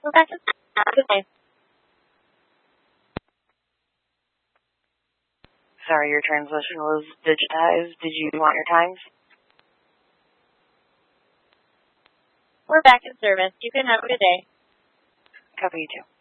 We're back in good day. Sorry, your transmission was digitized. Did you want your times? We're back in service. You can have a good day. Copy you too.